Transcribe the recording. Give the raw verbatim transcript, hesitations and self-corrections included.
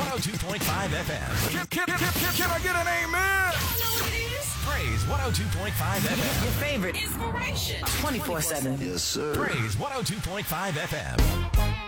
one oh two point five F M. Can, can, can, can, can I get an amen? Praise one oh two point five F M. Your favorite inspiration. twenty-four seven. Yes, sir. Praise one oh two point five F M.